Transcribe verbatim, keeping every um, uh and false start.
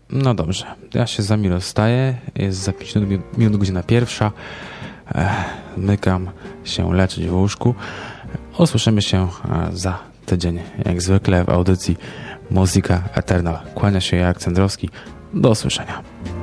No dobrze, ja się z wami rozstaję. Jest za pięć minut godzina pierwsza. Mykam się leczyć w łóżku. Usłyszymy się za tydzień, jak zwykle w audycji Muzyka Eternal. Kłania się Jarek Cędrowski. Do usłyszenia.